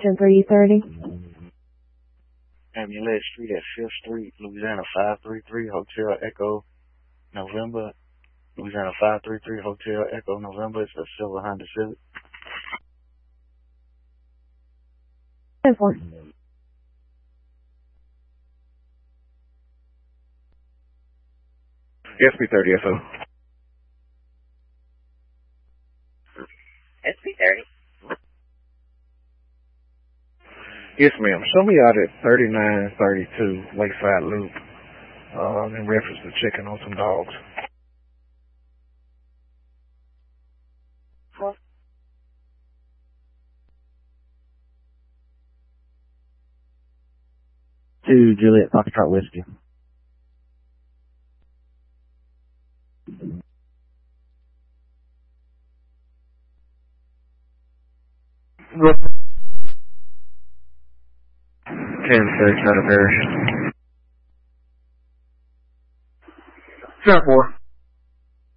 Agent 330. Amulet Street at 5th Street, Louisiana 533, Hotel Echo, November. Louisiana 533, Hotel Echo, November. It's a silver Honda Civic. 10-4. SP30 SO. SP30. Yes, ma'am. Show me out at 3932 Lakeside Loop. In reference to checking on some dogs. To Juliet Foxtrot Whiskey. What? 10-6 out of Parish. 10-4.